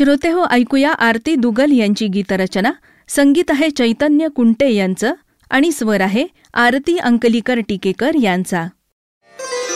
श्रोतेहो, ऐकूया आरती दुगल यांची गीतरचना. संगीत आहे चैतन्य कुंटे यांचं आणि स्वर आहे आरती अंकलीकर टिकेकर यांचा.